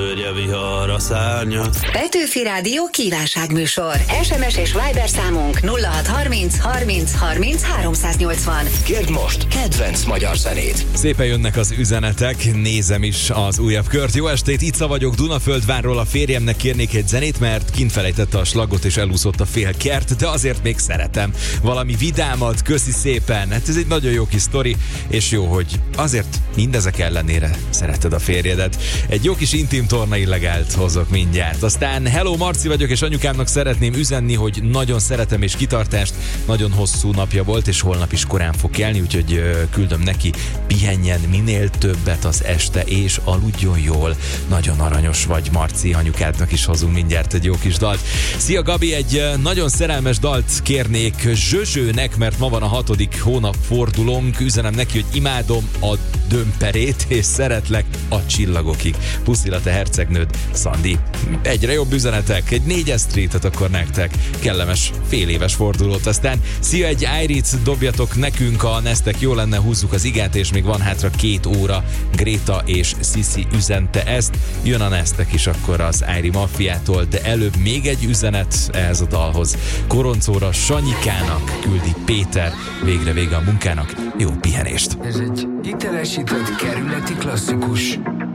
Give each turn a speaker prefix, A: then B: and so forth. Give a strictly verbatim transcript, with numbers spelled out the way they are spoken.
A: Törje vihar a szárnyat.
B: Petőfi Rádió kívánságműsor. es em es és Viber számunk nulla hat harminc harminc harminc háromszáznyolcvan.
C: Kérd most kedvenc magyar zenét.
D: Szépen jönnek az üzenetek, nézem is az újabb kört. Jó estét, Ica vagyok, Dunaföldvárról, a férjemnek kérnék egy zenét, mert kint felejtette a slagot és elúszott a fél kert, de azért még szeretem. Valami vidámat, köszi szépen. Hát ez egy nagyon jó kis sztori, és jó, hogy azért mindezek ellenére szereted a férjedet. Egy jó kis intim torna illegált hozok mindjárt. Aztán hello, Marci vagyok, és anyukámnak szeretném üzenni, hogy nagyon szeretem és kitartást. Nagyon hosszú napja volt, és holnap is korán fog kelni, úgyhogy ö, küldöm neki, pihenjen minél többet az este, és aludjon jól. Nagyon aranyos vagy, Marci, anyukádnak is hozunk mindjárt egy jó kis dalt. Szia Gabi, egy ö, nagyon szerelmes dalt kérnék Zsözsőnek, mert ma van a hatodik hónap fordulónk. Üzenem neki, hogy imádom a dömperét, és szeretlek a csillagokig. Puszila, te hercegnőd, Szandi. Egyre jobb üzenetek, egy négyes streetet akkor nektek. Kellemes fél éves fordulót. Aztán szia, egy Irit dobjatok nekünk, a Neztek jó lenne, húzzuk az igát, és még van hátra két óra. Gréta és Sisi üzente ezt. Jön a Neztek is akkor az Iri Maffiától, de előbb még egy üzenet ehhez a dalhoz. Koroncóra Sanyikának küldi Péter. Végre vége a munkának, jó pihenést.
E: Ez egy hitelesített kerületi klasszikus.